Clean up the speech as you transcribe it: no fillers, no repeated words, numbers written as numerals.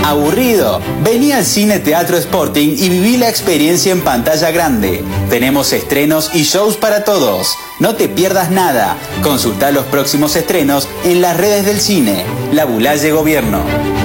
¿Aburrido? Vení al Cine Teatro Sporting y viví la experiencia en pantalla grande. Tenemos estrenos y shows para todos. No te pierdas nada. Consultá los próximos estrenos en las redes del cine. La Bulaye Gobierno.